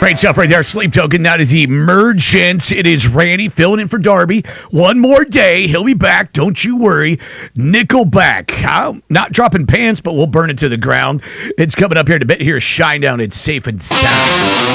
Great stuff right there. Sleep Token. That is Emergence. It is Randy filling in for Darby. One more day. He'll be back. Don't you worry. Nickelback. Not dropping pants, but we'll burn it to the ground. It's coming up here in a bit. Here's Shinedown. It's Safe and Sound.